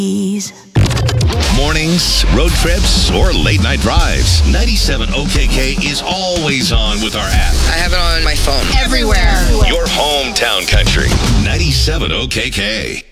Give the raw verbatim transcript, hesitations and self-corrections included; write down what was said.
Mornings, road trips, or late night drives. ninety-seven O K K is always on with our app. I have it on my phone. Everywhere. Your hometown country. ninety-seven O K K.